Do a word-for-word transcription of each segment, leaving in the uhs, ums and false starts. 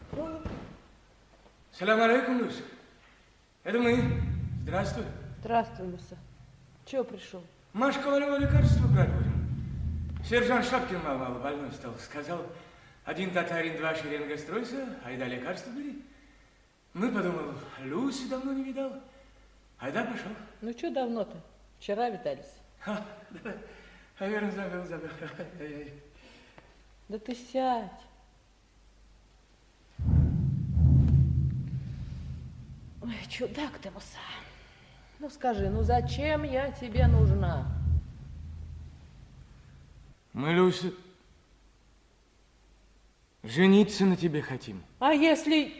Салам алейкум, Люся. Это мы. Здравствуй. Здравствуй, Люся. Чего пришел? Маша Ковалева лекарство брать будем. Сержант Шапкин мало-мало больной стал. Сказал, один татарин, два шеренга стройся, айда лекарство бери. Мы подумал, Люси давно не видал. Айда пошел. Ну, что давно-то? Вчера видались. Ха, да, наверное, забыл, забыл. Ай-яй. Да ты сядь. Ой, чудак ты, Муса. Ну, скажи, ну зачем я тебе нужна? Мы, Люся, жениться на тебе хотим. А если...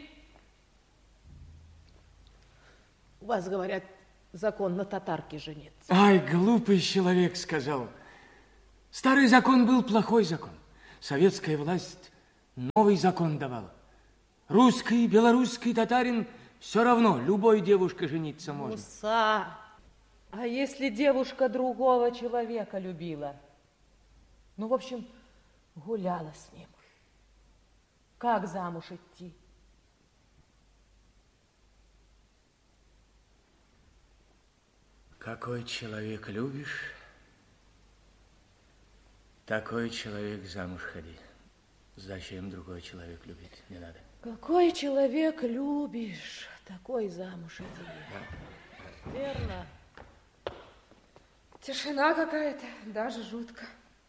У вас, говорят, закон на татарке жениться. Ай, глупый человек сказал. Старый закон был плохой закон. Советская власть новый закон давала. Русский, белорусский, татарин все равно любой девушкой жениться можно. Муса, а если девушка другого человека любила? Ну, в общем, гуляла с ним. Как замуж идти? Какой человек любишь, такой человек замуж ходи. Зачем другой человек любить? Не надо. Какой человек любишь, такой замуж иди. Верно. Тишина какая-то, даже жутко.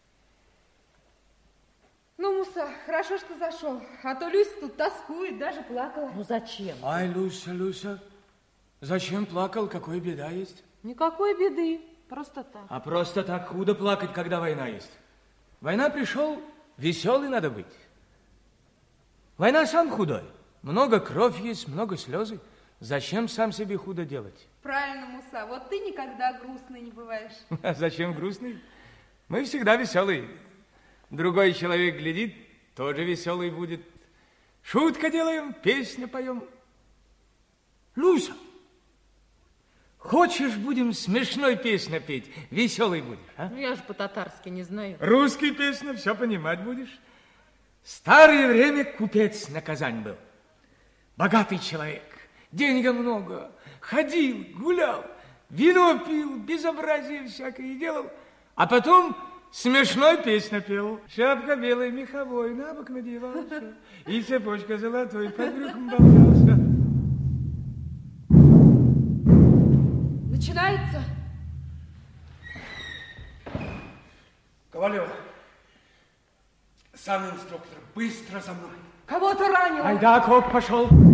Ну, Муса, хорошо, что зашел, а то Люся тут тоскует, даже плакала. Ну, зачем? Ай, Люся, Люся, зачем плакал? Какой беда есть? Никакой беды, просто так. А просто так худо плакать, когда война есть. Война пришел, веселый надо быть. Война сам худой. Много кровь есть, много слезы. Зачем сам себе худо делать? Правильно, Муса, вот ты никогда грустный не бываешь. А зачем грустный? Мы всегда веселые. Другой человек глядит, тоже веселый будет. Шутка делаем, песню поем. Люся, хочешь, будем смешной песню петь, веселый будешь, а? Ну, я же по-татарски не знаю. Русский песню, все понимать будешь. Старое время купец на Казань был. Богатый человек, денега много, ходил, гулял, вино пил, безобразие всякое делал, а потом смешной песню пел. Шапка белая, меховой, на бок надевался, и цепочка золотой под брюхом болтался. Начинается. Ковалева, сам инструктор, быстро за мной. Кого-то ранило. Айда, Кок пошел.